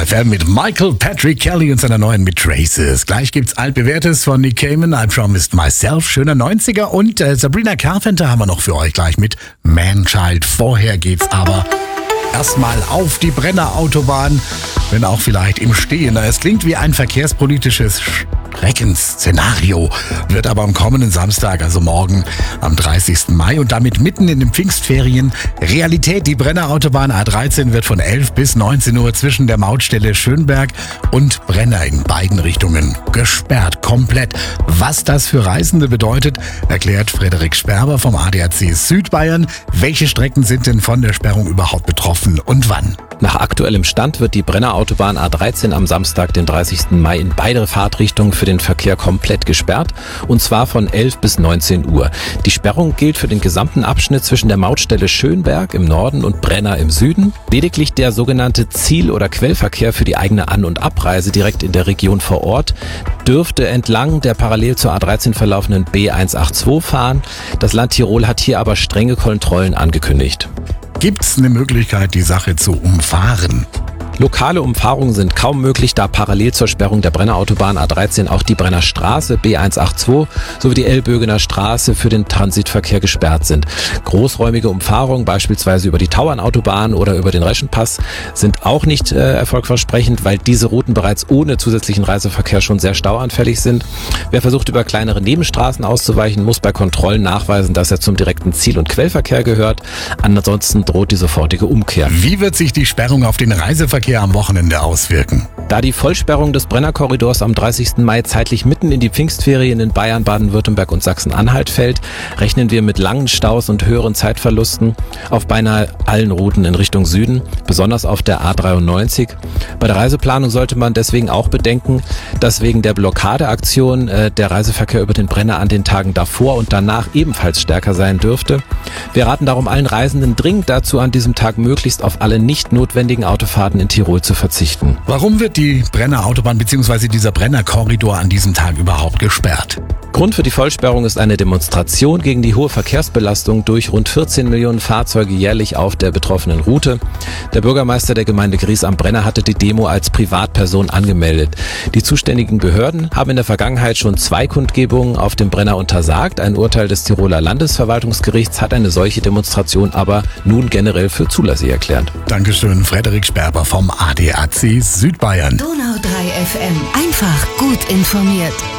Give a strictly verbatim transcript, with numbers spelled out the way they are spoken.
F M mit Michael Patrick Kelly und seiner neuen mit Traces. Gleich gibt's altbewährtes von Nick Cayman, I Promised Myself, schöner neunziger und äh, Sabrina Carpenter haben wir noch für euch gleich mit Man-Child. Vorher geht's aber erstmal auf die Brennerautobahn, wenn auch vielleicht im Stehen. Es klingt wie ein verkehrspolitisches Schreckensszenario, wird aber am kommenden Samstag, also morgen am dreißigsten Mai und damit mitten in den Pfingstferien Realität. Die Brennerautobahn A dreizehn wird von elf bis neunzehn Uhr zwischen der Mautstelle Schönberg und Brenner in beiden Richtungen gesperrt, komplett. Was das für Reisende bedeutet, erklärt Frederik Sperber vom A D A C Südbayern. Welche Strecken sind denn von der Sperrung überhaupt betroffen und wann? Nach aktuellem Stand wird die Brennerautobahn A dreizehn am Samstag, den dreißigsten Mai, in beide Fahrtrichtungen für den Verkehr komplett gesperrt, und zwar von elf bis neunzehn Uhr. Die Sperrung gilt für den gesamten Abschnitt zwischen der Mautstelle Schönberg im Norden und Brenner im Süden. Lediglich der sogenannte Ziel- oder Quellverkehr für die eigene An- und Abreise direkt in der Region vor Ort dürfte entlang der parallel zur A dreizehn verlaufenden B hundertzweiundachtzig fahren. Das Land Tirol hat hier aber strenge Kontrollen angekündigt. Gibt's eine Möglichkeit, die Sache zu umfahren? Lokale Umfahrungen sind kaum möglich, da parallel zur Sperrung der Brennerautobahn A dreizehn auch die Brenner Straße B hundertachtzig sowie die Elbögener Straße für den Transitverkehr gesperrt sind. Großräumige Umfahrungen, beispielsweise über die Tauernautobahn oder über den Reschenpass, sind auch nicht äh, erfolgversprechend, weil diese Routen bereits ohne zusätzlichen Reiseverkehr schon sehr stauanfällig sind. Wer versucht, über kleinere Nebenstraßen auszuweichen, muss bei Kontrollen nachweisen, dass er zum direkten Ziel- und Quellverkehr gehört. Ansonsten droht die sofortige Umkehr. Wie wird sich die Sperrung auf den Reiseverkehr am Wochenende auswirken? Da die Vollsperrung des Brennerkorridors am dreißigsten Mai zeitlich mitten in die Pfingstferien in Bayern, Baden-Württemberg und Sachsen-Anhalt fällt, rechnen wir mit langen Staus und höheren Zeitverlusten auf beinahe allen Routen in Richtung Süden, besonders auf der A dreiundneunzig. Bei der Reiseplanung sollte man deswegen auch bedenken, dass wegen der Blockadeaktion äh, der Reiseverkehr über den Brenner an den Tagen davor und danach ebenfalls stärker sein dürfte. Wir raten darum allen Reisenden dringend dazu, an diesem Tag möglichst auf alle nicht notwendigen Autofahrten in Tirol zu verzichten. Warum wird die Brennerautobahn bzw. dieser Brennerkorridor an diesem Tag überhaupt gesperrt? Grund für die Vollsperrung ist eine Demonstration gegen die hohe Verkehrsbelastung durch rund vierzehn Millionen Fahrzeuge jährlich auf der betroffenen Route. Der Bürgermeister der Gemeinde Gries am Brenner hatte die Demo als Privatperson angemeldet. Die zuständigen Behörden haben in der Vergangenheit schon zwei Kundgebungen auf dem Brenner untersagt. Ein Urteil des Tiroler Landesverwaltungsgerichts hat eine solche Demonstration aber nun generell für zulässig erklärt. Dankeschön, Frederik Sperber vom A D A C Südbayern. Donau drei F M. Einfach gut informiert.